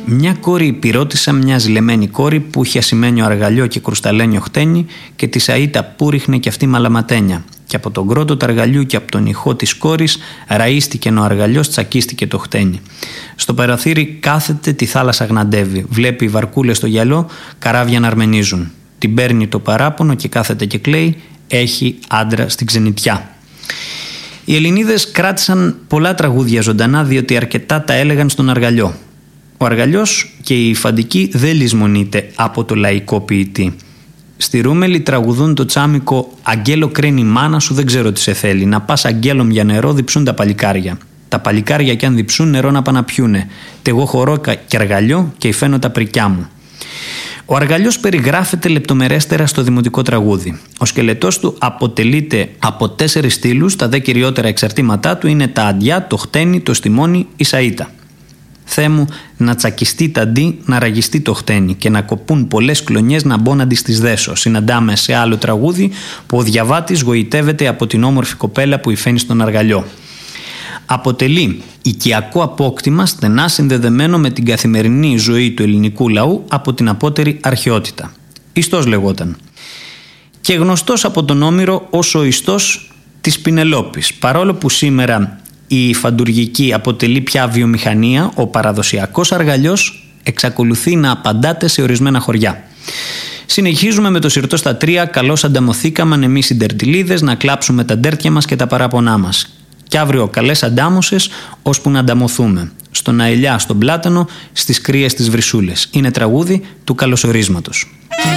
Μια κόρη υπηρώτησα μια ζηλεμένη κόρη που είχε ασημένιο αργαλιό και κρουσταλένιο χτένι και τη σαΐτα που ρίχνε κι αυτή μαλαματένια. Και από τον κρότο του αργαλιού και από τον ηχό της κόρης ραΐστηκε ο αργαλιός, τσακίστηκε το χτένι. Στο παραθύρι κάθεται, τη θάλασσα γναντεύει. Βλέπει βαρκούλες στο γυαλό, καράβια να αρμενίζουν. Την παίρνει το παράπονο και κάθεται και κλαίει, έχει άντρα στην ξενιτιά. Οι Ελληνίδες κράτησαν πολλά τραγούδια ζωντανά διότι αρκετά τα έλεγαν στον αργαλιό. Ο αργαλιός και η υφαντική δεν λησμονείται από το λαϊκό ποιητή. Στη Ρούμελη τραγουδούν το τσάμικο «Αγγέλο κρίνει μάνα σου, δεν ξέρω τι σε θέλει. Να πας αγγέλom για νερό, διψούν τα παλικάρια. Τα παλικάρια κι αν διψούν νερό να πάνε να πιούνε. Τε εγώ χωρώ και αργαλιό και υφαίνω τα πρικιά μου». Ο αργαλιός περιγράφεται λεπτομερέστερα στο δημοτικό τραγούδι. Ο σκελετός του αποτελείται από 4 στήλους, τα δε κυριότερα εξαρτήματά του είναι τα αντιά, το χτένι, το στιμόνι, η σαΐτα. Θεέ μου, να τσακιστεί τα ντύ, να ραγιστεί το χτένι και να κοπούν πολλές κλονιές να μπω να τις δέσω. Συναντάμε σε άλλο τραγούδι που ο διαβάτης γοητεύεται από την όμορφη κοπέλα που υφαίνει στον αργαλιό. Αποτελεί οικιακό απόκτημα στενά συνδεδεμένο με την καθημερινή ζωή του ελληνικού λαού από την απότερη αρχαιότητα. Ιστός λεγόταν. Και γνωστός από τον Όμηρο ως ο ιστός της Πινελόπης. Παρόλο που σήμερα η φαντουργική αποτελεί πια βιομηχανία, ο παραδοσιακός αργαλιός εξακολουθεί να απαντάται σε ορισμένα χωριά. Συνεχίζουμε με το συρτό στα 3, καλώς ανταμωθήκαμαν εμείς οι ντερτιλίδες να κλάψουμε τα ντέρτια μας και τα παράπονά μας. Κι αύριο καλές αντάμωσες ώσπου να ανταμωθούμε. Στον αελιά, στον πλάτανο, στις κρύες τις βρυσούλες. Είναι τραγούδι του καλωσορίσματος.